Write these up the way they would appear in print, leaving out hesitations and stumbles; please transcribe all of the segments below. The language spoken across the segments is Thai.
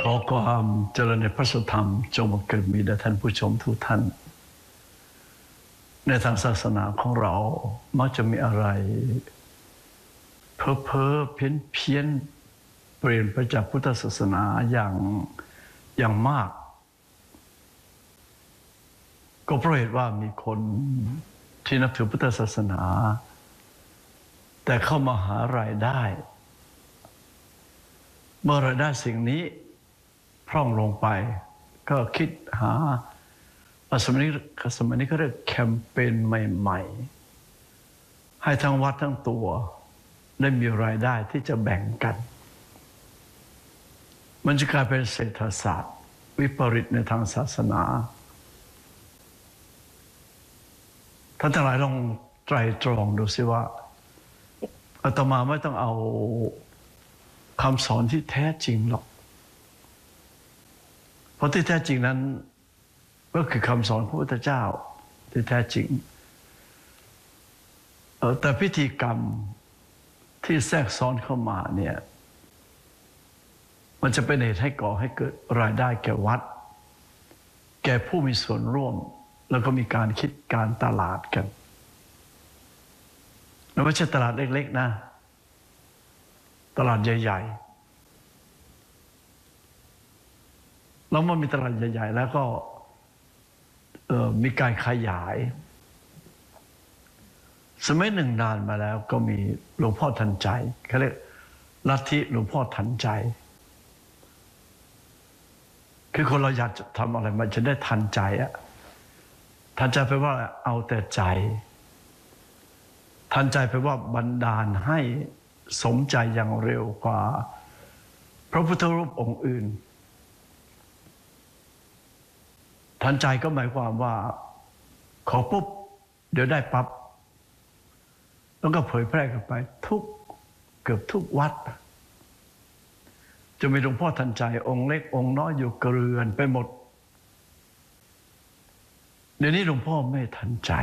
ขอความเจริญในพระสุธรรมจงบังเกิดมีแด่ท่านผู้ชมทุกท่านในทางศาสนาของเรามักจะมีอะไรเพ้อเพี้ยนเปลี่ยนไปจากพุทธศาสนาอย่างมากก็เพราะเหตุว่ามีคนที่นับถือพุทธศาสนาแต่เข้ามาหารายได้เมื่อรายได้สิ่งนี้พร่องลงไปก็คิดหาสมัยนี้เขาเรียกแคมเปญใหม่ๆให้ทั้งวัดทั้งตัวได้มีรายได้ที่จะแบ่งกันมันจะกลายเป็นเศรษฐศาสตร์วิปริตในทางศาสนาท่านทั้งหลายลองไตรตรองดูสิว่าอาตมาไม่ต้องเอาคำสอนที่แท้จริงหรอกเพราะที่แท้จริงนั้นก็คือคำสอนพระพุทธเจ้าที่แท้จริงแต่พิธีกรรมที่แทรกซ้อนเข้ามาเนี่ยมันจะเป็นเหตุให้ก่อให้เกิดรายได้แก่วัดแก่ผู้มีส่วนร่วมแล้วก็มีการคิดการตลาดกันแล้วไม่ใช่ตลาดเล็กๆนะตลาดใหญ่ๆแล้วมันมีตลาดใหญ่ๆแล้วก็มีการขยายสมัยหนึ่งนานมาแล้วก็มีหลวงพ่อทันใจเขาเรียกลัทธิหลวงพ่อทันใจคือคนเราอยากจะทำอะไรมันจะได้ทันใจอะทันใจแปลว่าเอาแต่ใจทันใจแปลว่าบันดาลให้สมใจอย่างเร็วกว่าพระพุทธรูปองค์อื่นทันใจก็หมายความว่าขอปุ๊บเดี๋ยวได้ปั๊บแล้วก็เผยแพร่กันไปเกือบทุกวัดจะมีหลวงพ่อทันใจองค์เล็กองค์น้อยอยู่เกลื่อนไปหมดเดี๋ยวนี้หลวงพ่อไม่ทันใจ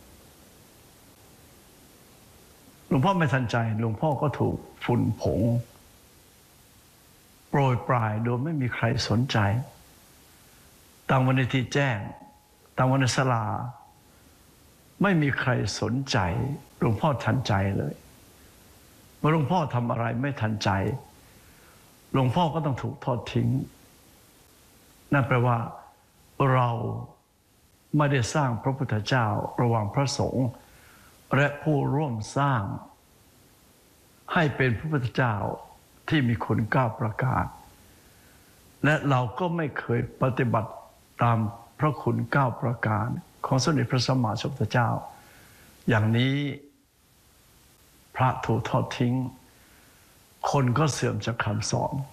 หลวงพ่อไม่ทันใจหลวงพ่อก็ถูกฝุ่นผงโปรยปลายโดยไม่มีใครสนใจต่างวันในที่แจ้งต่างวันในศาลาไม่มีใครสนใจหลวงพ่อทันใจเลยเมื่อหลวงพ่อทำอะไรไม่ทันใจหลวงพ่อก็ต้องถูกทอดทิ้งนั่นแปลว่าเราไม่ได้สร้างพระพุทธเจ้าระหว่างพระสงฆ์และผู้ร่วมสร้างให้เป็นพระพุทธเจ้าที่มีคุณ9ประการและเราก็ไม่เคยปฏิบัติตามพระคุณ9ประการของสมเด็จพระสัมมาสัมพุทธเจ้าอย่างนี้พระถูกทอดทิ้งคนก็เสื่อมจากคำสอน